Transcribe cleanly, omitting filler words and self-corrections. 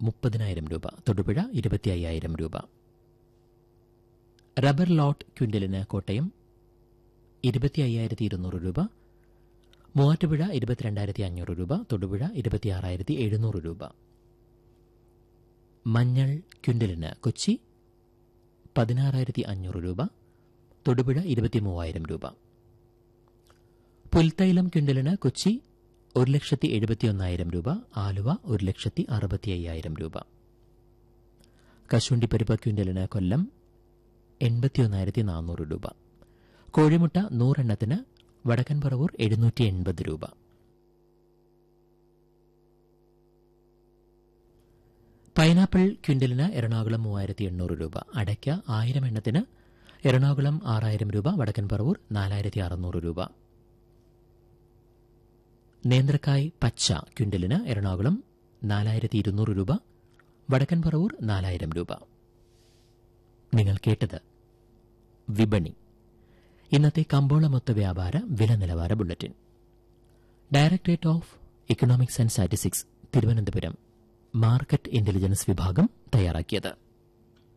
30,000 രൂപ. തൊടുപുഴ 25,000 രൂപ. റബ്ബർ ലോട്ട് ക്വിന്റലിന് കോട്ടയം 25,200 രൂപ. മൂവാറ്റുപുഴ 22,500 രൂപ. തൊടുപുഴ 26,700 രൂപ. മഞ്ഞൾ ക്വിന്റലിന് കൊച്ചി 16,500 രൂപ. തൊടുപുഴ 23,000 രൂപ. പുൽത്തൈലം ക്വിന്റലിന് കൊച്ചി 1,71,000 രൂപ. ആലുവ 1,65,000 രൂപ. കശുവണ്ടിപ്പരിപ്പ് ക്വിന്റലിന് കൊല്ലം 81,400 രൂപ. കോഴിമുട്ട 100 എണ്ണത്തിന് വടക്കൻ പറവൂർ 780 രൂപ. പൈനാപ്പിൾ ക്വിന്റലിന് എറണാകുളം 3,800 രൂപ. അടയ്ക്ക 1000 എണ്ണത്തിന് എറണാകുളം 6,000 രൂപ. വടക്കൻ പറവൂർ 4,600 രൂപ. നേന്ത്രക്കായ് പച്ച ക്വിന്റലിന് എറണാകുളം 4,200 രൂപ. വടക്കൻ പറവൂർ 4,000 രൂപ. നിങ്ങൾ കേട്ടത് വിപണി. ഇന്നത്തെ കമ്പോള മൊത്ത വ്യാപാര വില നിലവാര bulletin. Directorate of economics and statistics Thiruvananthapuram market intelligence വിഭാഗം തയ്യാറാക്കിയത്.